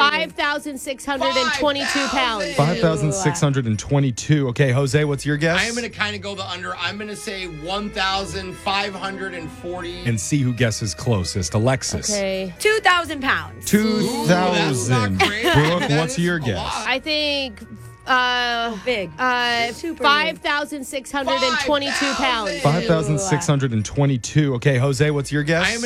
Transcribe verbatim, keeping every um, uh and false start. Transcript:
five thousand six hundred twenty-two pounds. five thousand six hundred twenty-two. Okay, Jose, what's your guess? I am going to kind of go the under. I'm going to say one thousand five hundred forty. And see who guesses closest. Alexis. Okay. two thousand pounds. two thousand. Brooke, Brooke, what's your guess? I think uh, Big. uh, Super five thousand six hundred twenty-two pounds. five thousand six hundred twenty-two. Okay, Jose, what's your guess? I am